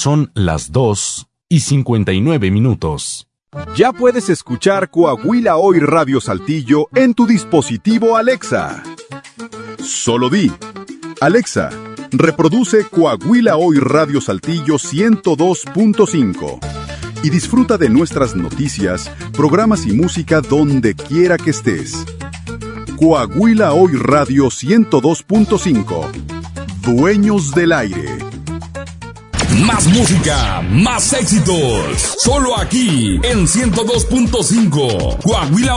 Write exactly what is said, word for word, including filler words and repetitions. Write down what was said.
Son las dos y cincuenta y nueve minutos. Ya puedes escuchar Coahuila Hoy Radio Saltillo en tu dispositivo Alexa. Solo di: Alexa, reproduce Coahuila Hoy Radio Saltillo ciento dos punto cinco y disfruta de nuestras noticias, programas y música donde quiera que estés. Coahuila Hoy Radio ciento dos punto cinco. Dueños del aire. Más música, más éxitos. Solo aquí en ciento dos punto cinco. Coahuila